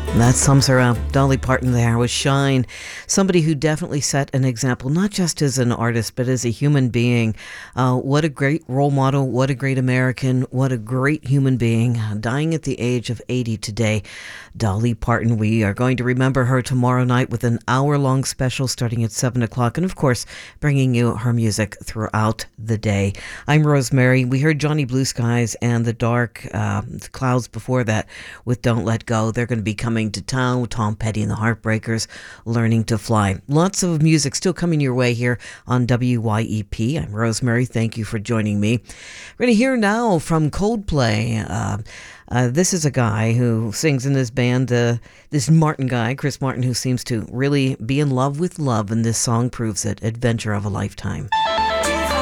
That sums her up. Dolly Parton there with Shine. Somebody who definitely set an example, not just as an artist, but as a human being. What a great role model. What a great American. What a great human being. Dying at the age of 80 today. Dolly Parton. We are going to remember her tomorrow night with an hour-long special starting at 7 o'clock. And of course, bringing you her music throughout the day. I'm Rosemary. We heard Johnny Blue Skies and the Dark Clouds before that with Don't Let Go. They're going to be coming to town with Tom Petty and the Heartbreakers, Learning to Fly. Lots of music still coming your way here on WYEP. I'm Rosemary. Thank you for joining me. We're going to hear now from Coldplay. This is a guy who sings in this band, this Martin guy, Chris Martin, who seems to really be in love with love, and this song proves it. Adventure of a Lifetime.